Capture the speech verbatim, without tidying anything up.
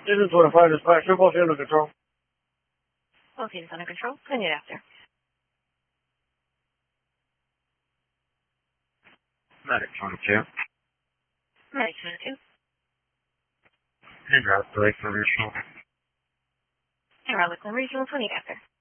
This is twenty-five dispatch. Triple under control. Both units under control. Send it after. Medic twenty-two. Medic twenty-two. And route to Lakeland Regional. And Lakeland Regional, twenty after.